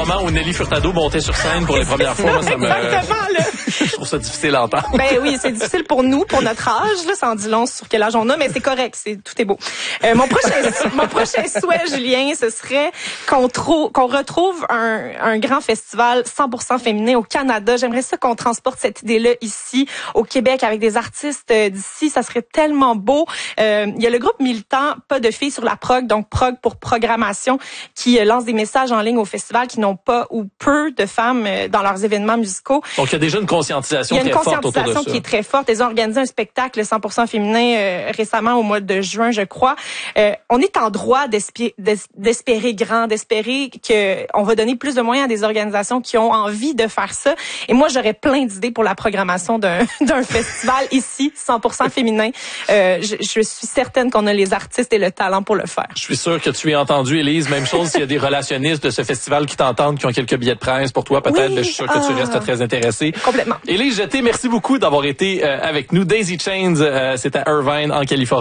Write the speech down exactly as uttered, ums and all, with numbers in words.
moment où Nelly Furtado montait sur scène pour les premières fois, moi, ça me... Exactement, là. Je trouve ça difficile à entendre. Ben oui, c'est difficile pour nous, pour notre âge, là, ça en dit long sur quel âge on a, mais c'est correct, c'est tout est beau. Euh, mon prochain mon prochain souhait, Julien, ce serait qu'on trouve qu'on retrouve un un grand festival cent pour cent féminin au Canada. J'aimerais ça qu'on transporte cette idée-là ici au Québec avec des artistes d'ici, ça serait tellement beau. Euh, il y a le groupe militant Pas de filles sur la prog, donc prog pour programmation, qui lance des messages en ligne au festival qui n'ont pas ou peu de femmes dans leurs événements musicaux. Donc il y a déjà une conscientisation très forte autour de ça. Il y a une conscientisation qui est très forte. Ils ont organisé un spectacle cent pour cent féminin euh, récemment au mois de juin, je crois. Euh, on est en droit d'espérer, d'espérer grand, d'espérer que on va donner plus de moyens à des organisations qui ont envie de faire ça. Et moi, j'aurais plein d'idées pour la programmation d'un, d'un festival ici, cent pour cent féminin. Euh, je, je suis certaine qu'on a les artistes et le talent pour le faire. Je suis sûr que tu es entendu, Élise. Même chose s'il y a des relationnistes de ce festival qui t'entendent, qui ont quelques billets de presse pour toi, peut-être. Oui, Je suis sûr que ah, tu restes très intéressé. Complètement. Élise Jeté, merci beaucoup d'avoir été euh, avec nous. Daisy Chains, euh, c'est à Irvine, en Californie.